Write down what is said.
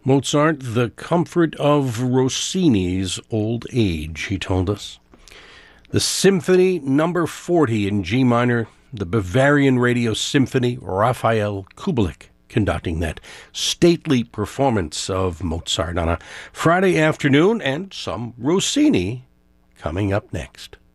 Mozart, the comfort of Rossini's old age, he told us. The Symphony Number 40 in G minor, the Bavarian Radio Symphony, Raphael Kubelik conducting that stately performance of Mozart on a Friday afternoon, and some Rossini coming up next.